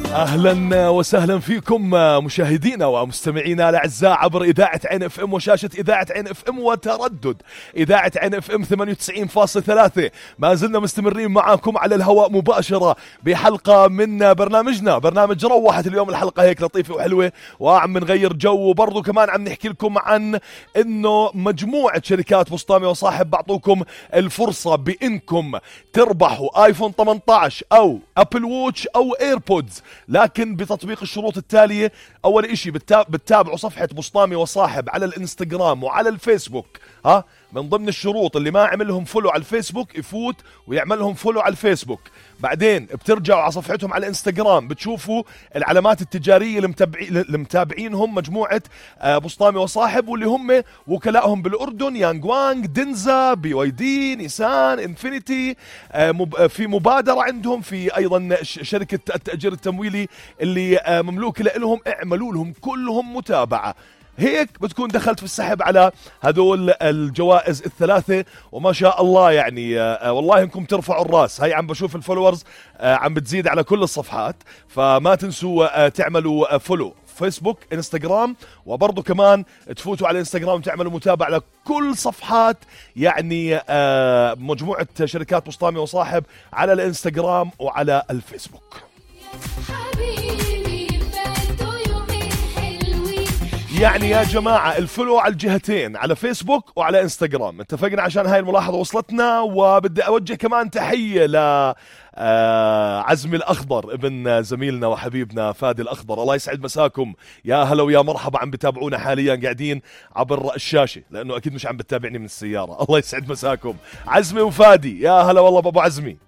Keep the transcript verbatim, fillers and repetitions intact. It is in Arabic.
أهلا وسهلا فيكم مشاهدينا ومستمعينا الأعزاء عبر إذاعة عين اف ام وشاشة إذاعة عين اف ام وتردد إذاعة عين اف ام ثمانية وتسعين فاصلة ثلاثة. ما زلنا مستمرين معاكم على الهواء مباشرة بحلقة من برنامجنا برنامج روحت. اليوم الحلقة هيك لطيفة وحلوة وعم نغير جو، وبرضو كمان عم نحكي لكم عن إنه مجموعة شركات بسطامي وصاحب بعطوكم الفرصة بإنكم تربحوا آيفون ثمانية عشر أو أبل ووتش أو إيربودز، لكن بتطبيق الشروط التالية. أول إشي بتتابعوا صفحة بسطامي وصاحب على الانستغرام وعلى الفيسبوك. ها من ضمن الشروط اللي ما عملهم فولو على الفيسبوك يفوت ويعملهم فولو على الفيسبوك. بعدين بترجعوا على صفحتهم على الانستغرام بتشوفوا العلامات التجارية المتابعينهم مجموعة بسطامي وصاحب، واللي هم وكلائهم بالأردن يانغوانغ، دنزا، بي واي دي، نيسان، انفينيتي. في مبادرة عندهم في أيضا شركة التأجير التمويلي اللي مملوك لهم، اعملوا لهم كلهم متابعة. هيك بتكون دخلت في السحب على هذول الجوائز الثلاثة، وما شاء الله يعني آه والله انكم ترفعوا الراس. هاي عم بشوف الفولورز آه عم بتزيد على كل الصفحات، فما تنسوا آه تعملوا آه فولو فيسبوك انستغرام، وبرضو كمان تفوتوا على انستغرام وتعملوا متابعة لكل صفحات يعني آه مجموعة شركات بسطامي وصاحب على الانستغرام وعلى الفيسبوك. يعني يا جماعة الفولو على الجهتين، على فيسبوك وعلى انستغرام. اتفقنا عشان هاي الملاحظة وصلتنا. وبدي أوجه كمان تحية ل عزمي الأخضر ابن زميلنا وحبيبنا فادي الأخضر، الله يسعد مساكم. يا هلا ويا مرحبا، عم بتابعونا حاليا قاعدين عبر الشاشة لأنه أكيد مش عم بتتابعني من السيارة. الله يسعد مساكم عزمي وفادي، يا هلا والله بابو عزمي.